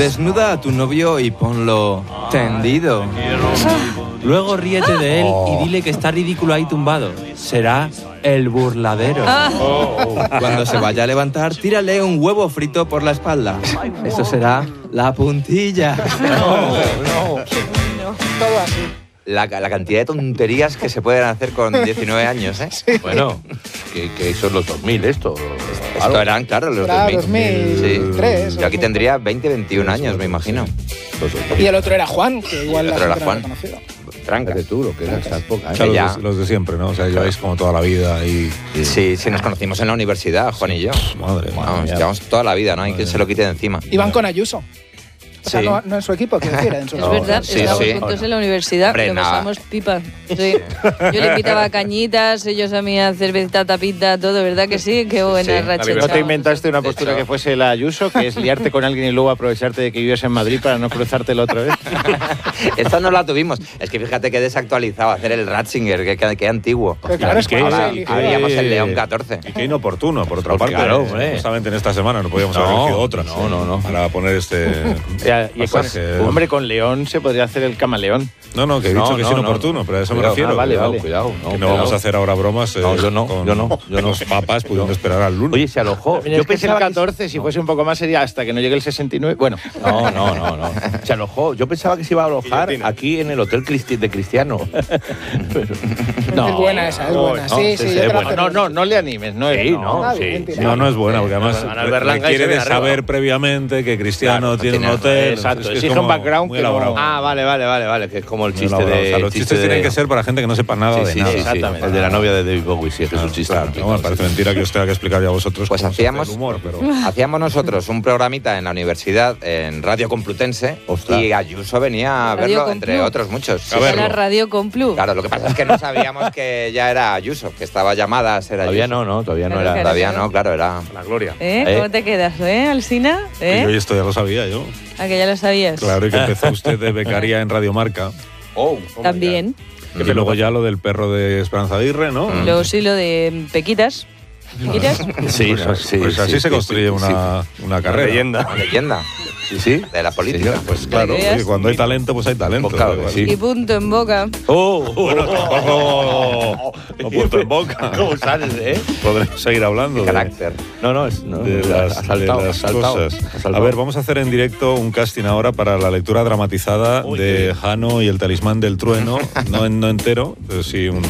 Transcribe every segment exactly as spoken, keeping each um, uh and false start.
Desnuda a tu novio y ponlo tendido. Luego ríete de él y dile que está ridículo ahí tumbado. Será el burladero. Cuando se vaya a levantar, tírale un huevo frito por la espalda. Eso será la puntilla. No, no. Todo así. La, la cantidad de tonterías que se pueden hacer con diecinueve años, ¿eh? Sí. Bueno, que, que son los dos mil esto. Esto algo. eran, claro, los Era dos mil. dos mil tres. Sí. Yo aquí tendría veinte, veintiún años, me imagino. Y el otro era Juan, que igual El la otro era gente no Juan. lo ha conocido. Tranca. Fíjate tú lo que era esa época. O sea, ¿eh? los, ya. de, los de siempre, ¿no? O sea, lleváis como toda la vida y... Sí, sí, nos conocimos en la universidad, Juan y yo. Madre mía. Vamos, llevamos toda la vida, ¿no? Hay quien se lo quite de encima. Iban con Ayuso. O sea, Sí. no, no en su equipo, quiero decir, en su Es No, verdad, sí, estábamos sí. juntos en la universidad, Hombre, lo nada. pasamos pipa. Sí. Yo le invitaba a cañitas, ellos a mí a cerveza, tapita, todo, ¿verdad que sí? Qué buena Sí. racha. ¿No te inventaste una De postura hecho. que fuese la Ayuso, que es liarte con alguien y luego aprovecharte de que vives en Madrid para no cruzártelo otra vez? Esta no la tuvimos. Es que fíjate que desactualizado hacer el Ratzinger, que, que, que antiguo. Pero claro, es que ¿Qué? no se Ahora eligió. haríamos el León catorce. Y qué inoportuno, por otra Pues parte. claro, hombre. Justamente en esta semana no podíamos No, haber elegido otra. no, no, no. Para poner este... Ya, y con- pasaje. hombre, con León se podría hacer el camaleón. No, no, que he dicho No, que es no, inoportuno, no. pero a eso Cuidado. me refiero. Ah, vale, Cuidado, vale. cuidado. Que no cuidado. vamos a hacer ahora bromas eh, No, yo no, con, yo no, yo con no. los papas pudiendo esperar al lunes. Oye, se alojó. Yo Yo pensé el pensaba que- catorce, si fuese un poco más sería hasta que no llegue el sesenta y nueve. Bueno, No, no, no, no. Se alojó. Yo pensaba que se iba a alojar Guillotina. aquí en el Hotel Cristi- de Cristiano. Pero- Es buena esa, es buena. no, Sí, sí, sí, sí, yo te es la buena. acepto. no, no, no le animes. No, Sí, no, Ah, sí. bien, sí. No, no es buena, porque además Manuel Berlanga y se requiere viene de arriba. saber previamente que Cristiano Claro, tiene un tiene- hotel. Exacto, es que es exige como un background muy que no- elaborado. Ah, vale, vale, vale, vale, que es como el Muy chiste elaborado. de... O sea, los el chistes chiste tienen de- que ser para gente que no sepa nada Sí, de sí, nada. sí, sí. Exactamente. El de la novia de David Bowie, sí, que es un chiste. Claro, no, me parece mentira que os tenga que explicar ya a vosotros Pues cómo se hace hacíamos- el humor, pero... Hacíamos nosotros un programita en la universidad, en Radio Complutense, Ostras. y Ayuso venía a Radio verlo, Complu. entre otros muchos. A Era verlo. la Radio Complu. Claro, lo que pasa es que no sabíamos que ya era Ayuso, que estaba llamada a ser Ayuso. Todavía no, no, todavía no Claro, era... claro. Todavía no, claro, era... La gloria. ¿Eh? ¿Eh? ¿Cómo te quedas, eh, Alsina? Y ¿Eh? hoy esto ya lo sabía yo. Ah, que ya lo sabías. Claro, y que empezó usted de becaria en Radio Marca. Oh, También. Y luego ya lo del perro de Esperanza Aguirre, ¿no? Mm. Luego sí lo de Pequitas. ¿Pequitas? Sí, Pues, sí, pues así sí, se sí, construye sí, una, una carrera. leyenda. una leyenda Sí, sí. de la política. Pues claro, veas. oye, cuando hay talento, pues hay talento. Pues claro da que igual. sí. Y punto en boca. ¡Oh! Bueno, tampoco lo punto en boca. ¿Cómo sales, eh? Podremos seguir hablando de, Carácter. No, no, es... No, de ha las, saltado, de ha las saltado, cosas. ha saltado. A ver, vamos a hacer en directo un casting ahora para la lectura dramatizada Uy, de qué Jano y el talismán del trueno. No, en- no entero, pero sí un,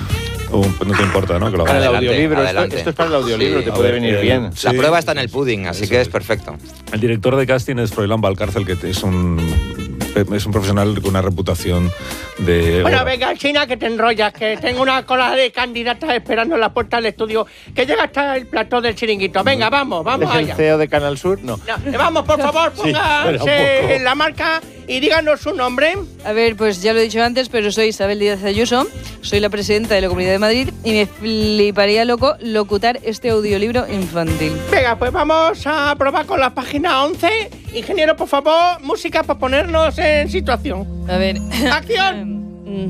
un- No te importa, ¿no? Que lo Para el hagamos. Adelante, audiolibro. Esto, adelante. esto es para el audiolibro, Sí, te a puede ver, venir eh, bien. La Sí, prueba está en el pudding, así eso que es es. perfecto. El director de casting es Froilán Valcárcel, que es un, es un profesional con una reputación de... Bueno, oro. venga, China, que te enrollas, que tengo una cola de candidatas esperando en la puerta del estudio, que llega hasta el plató del chiringuito. Venga, vamos, vamos ¿Es el allá. C E O de Canal Sur? No. No, eh, vamos, por favor, espera un pónganse poco. en la marca y díganos su nombre. A ver, pues ya lo he dicho antes, pero soy Isabel Díaz Ayuso, soy la presidenta de la Comunidad de Madrid y me fliparía loco locutar este audiolibro infantil. Venga, pues vamos a probar con la página once. Ingeniero, por favor, música para ponernos en situación. A ver. ¡Acción!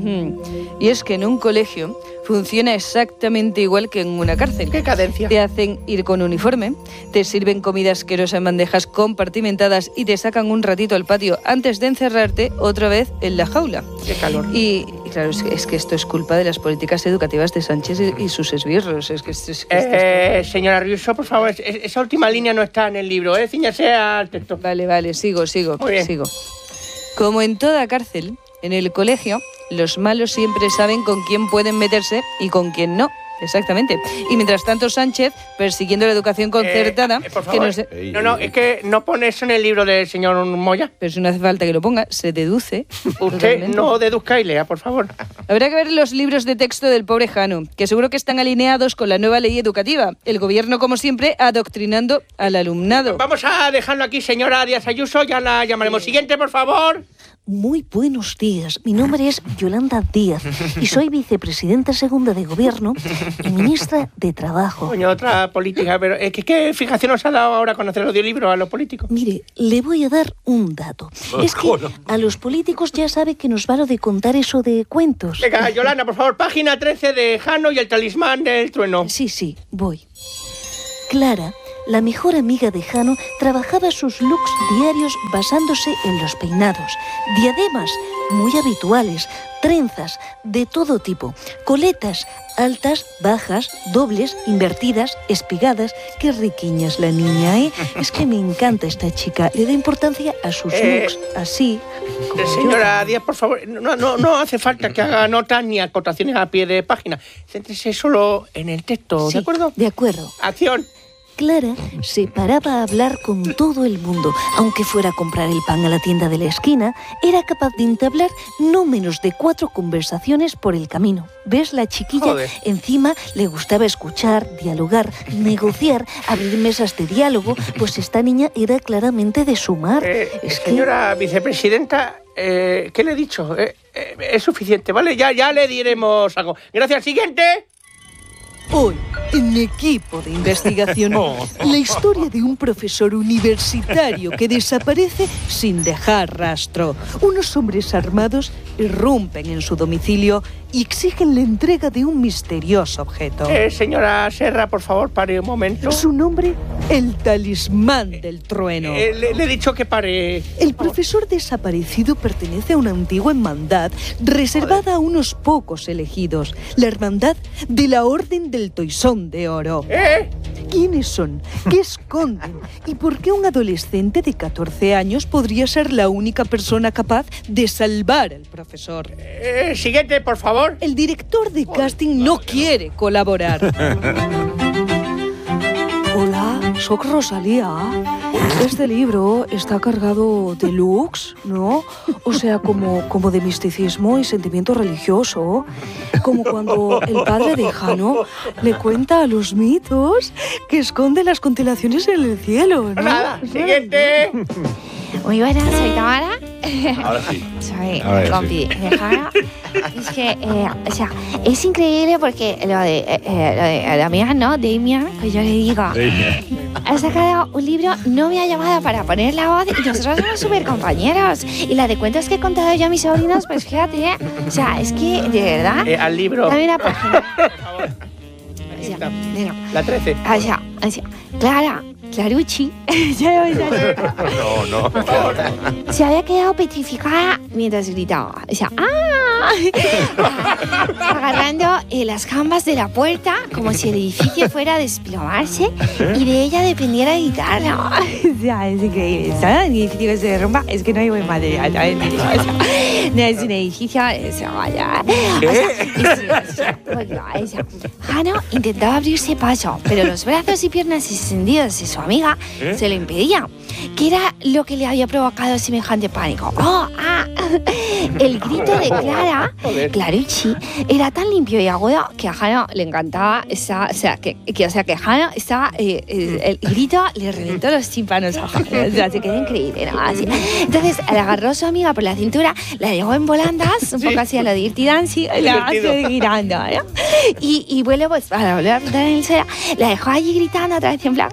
Ujú. Y es que en un colegio funciona exactamente igual que en una cárcel. ¡Qué cadencia! Te hacen ir con uniforme, te sirven comida asquerosa en bandejas compartimentadas y te sacan un ratito al patio antes de encerrarte otra vez en la jaula. ¡Qué calor! Y, y claro, es que, es que esto es culpa de las políticas educativas de Sánchez y, y sus esbirros. Es que, es, es que esto es- Eh, señora Riuso, por favor, es- es- esa última línea no está en el libro, ¿eh? Cíñase al texto. Vale, vale, sigo, sigo, Muy bien. sigo. Como en toda cárcel, en el colegio, los malos siempre saben con quién pueden meterse y con quién no. Exactamente. Y mientras tanto Sánchez, persiguiendo la educación concertada, Eh, eh, por que favor. no sé... No, no, es que no pone eso en el libro del señor Moya. Pero si no hace falta que lo ponga, se deduce. Usted totalmente. no deduzca y lea, por favor. Habrá que ver los libros de texto del pobre Jano, que seguro que están alineados con la nueva ley educativa. El gobierno, como siempre, adoctrinando al alumnado. Vamos a dejarlo aquí, señora Díaz Ayuso, ya la llamaremos. Siguiente, por favor. Muy buenos días. Mi nombre es Yolanda Díaz y soy vicepresidenta segunda de Gobierno y ministra de Trabajo. Coño, otra política, pero eh, ¿qué, ¿qué fijación nos ha dado ahora conocer el audiolibro a los políticos? Mire, le voy a dar un dato. Es que a los políticos ya sabe que nos va lo de contar eso de cuentos. Venga, Yolanda, por favor, página trece de Jano y el talismán del trueno. Sí, sí, voy. Clara la mejor amiga de Jano, trabajaba sus looks diarios basándose en los peinados, diademas muy habituales, trenzas de todo tipo, coletas altas, bajas, dobles, invertidas, espigadas. Qué riquiña es la niña, ¿eh? Es que me encanta esta chica. Le da importancia a sus Eh, looks, así. como Señora Díaz, por favor, no, no, no hace falta que haga notas ni acotaciones a pie de página. Céntrese solo en el texto, Sí, ¿de acuerdo? De acuerdo. Acción. Clara se paraba a hablar con todo el mundo. Aunque fuera a comprar el pan a la tienda de la esquina, era capaz de entablar no menos de cuatro conversaciones por el camino. ¿Ves? La chiquilla Joder. encima le gustaba escuchar, dialogar, negociar, abrir mesas de diálogo, pues esta niña era claramente de sumar. Eh, Es que- señora vicepresidenta, eh, ¿qué le he dicho? Eh, eh, es suficiente, ¿vale? Ya, ya le diremos algo. Gracias, siguiente. Hoy, en Equipo de Investigación, la historia de un profesor universitario que desaparece sin dejar rastro. Unos hombres armados irrumpen en su domicilio y exigen la entrega de un misterioso objeto. Eh, señora Serra, por favor, pare un momento. Su nombre, el talismán del trueno. Eh, le, le he dicho que pare. El profesor desaparecido pertenece a una antigua hermandad reservada a unos pocos elegidos, la hermandad de la Orden del Toisón de Oro. ¿Eh? ¿Quiénes son? ¿Qué esconden? ¿Y por qué un adolescente de catorce años podría ser la única persona capaz de salvar al profesor? Eh, siguiente, por favor. El director de casting no quiere colaborar. Hola, soy Rosalía. Este libro está cargado de looks, ¿no? O sea, como, como de misticismo y sentimiento religioso. Como cuando el padre de Jano le cuenta a los mitos que esconde las constelaciones en el cielo, ¿no? Nada, siguiente. Muy buenas, soy Tamara. Ahora sí. Soy A ver, compi de Jara. Es que, eh, o sea, es increíble porque lo de, eh, eh, lo de Damián, ¿no? Damián, que yo le digo, ha sacado un libro, no me ha llamado para poner la voz y nosotros somos súper compañeros. Y la de cuentos que he contado yo a mis sobrinos, pues fíjate, ¿eh? O sea, es que, de verdad, Eh, al libro. dame una página. Por favor. O Ahí sea, está. venga. La trece. O sea, o sea, Clara, Clarucci, ya lo sabes. No, no. Por favor. Se había quedado petrificada mientras gritaba. O sea, ¡ah! Agarrando eh, las jambas de la puerta como si el edificio fuera a desplomarse y de ella dependiera gritar. ¿No? O sea, es increíble. ¿Sabes? El edificio que se derrumba es que no hay buen material. ¿Sabes? O sea, no es un edificio, o sea, vaya. O sea, o sea, o sea, Jano intentaba abrirse paso, pero los brazos y piernas extendidos de su amiga se lo impedían. ¿Qué era lo que le había provocado semejante pánico? ¡Oh! ¡Ah! El grito de Clara, Clarucci, era tan limpio y agudo que a Jano le encantaba. Esa, o, sea, que, que, o sea, que Jano estaba. Eh, el, el grito le reventó los tímpanos a Jano. O sea, se quedó increíble, ¿no? Así. Entonces, le agarró a su amiga por la cintura, la dejó en volandas, un poco así a lo de Dirty Dancing, y la hace gritando, ¿no? Y, y bueno, pues para volver a pintar en el suelo, la dejó allí gritando otra vez en plan.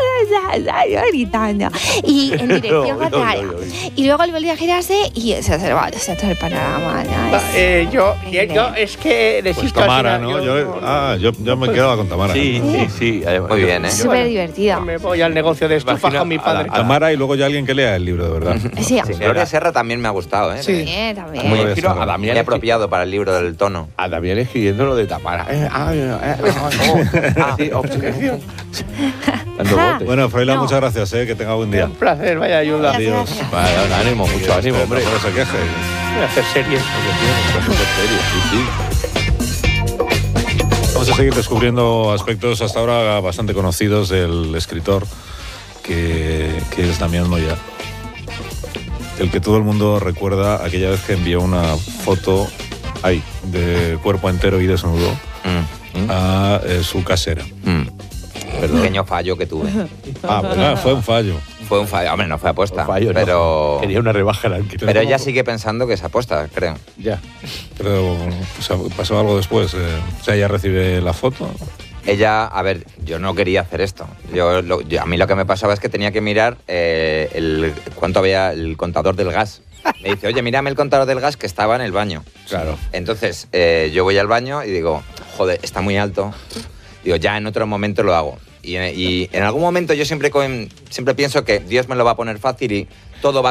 Gritando y en dirección contraria. Y luego él volvió a girarse y se observó o sea, todo el panorama. ¿No? Va, eh, yo, yo, yo es que Pues desisto. Tamara, al final, ¿no? Yo, ah, yo, yo me quedaba con Tamara. Sí, sí, sí. Muy bien, ¿eh? Súper divertido. Me voy al negocio de estufas Imagina con mi a la- padre. a la- Tamara y luego ya alguien que lea el libro, de verdad. Sí, Sí, Gloria Serra también me ha gustado, ¿eh? Sí. también, también. Muy, Gloria Quiero a Serra. Damián muy apropiado para el libro del tono. A Damián escribiendo lo de Tamara. Eh, ah, eh, eh, ah, sí, obsesión. Dando botes. Bueno, Froilán, No. muchas gracias, ¿eh? Que tenga buen día. Un placer, vaya ayuda. Adiós. Vale, ánimo, mucho ánimo, hombre. No se queje. Voy a hacer series. Vamos a seguir descubriendo aspectos hasta ahora bastante conocidos del escritor, que, que es Damián Moya. El que todo el mundo recuerda aquella vez que envió una foto ahí, de cuerpo entero y desnudo, Mm, a eh, su casera. mm. Pequeño fallo que tuve. Ah, bueno, fue un fallo. Fue un fallo. Hombre, no fue aposta. Un fallo, no. pero, Quería una rebaja al alquiler. pero ella sigue pensando que es aposta, creo. Ya. Pero o sea, pasó algo después. Eh, o sea, ella recibe la foto. Ella, a ver, yo no quería hacer esto. Yo, lo- yo- a mí lo que me pasaba es que tenía que mirar eh, el, cuánto había el contador del gas. Me dice, oye, mírame el contador del gas que estaba en el baño. Claro. Entonces, eh, yo voy al baño y digo, joder, está muy alto. Digo, ya en otro momento lo hago. Y, y en algún momento yo siempre, con- siempre pienso que Dios me lo va a poner fácil y todo va